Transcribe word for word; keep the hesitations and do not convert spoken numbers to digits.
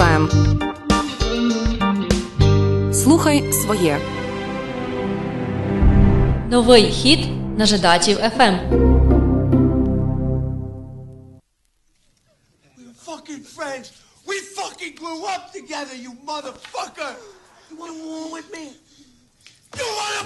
еф ем. Слухай своє. Новий хіт на Жидачів еф ем. Fucking friends. We fucking grew up together, you motherfucker. You wanna war with me? You wanna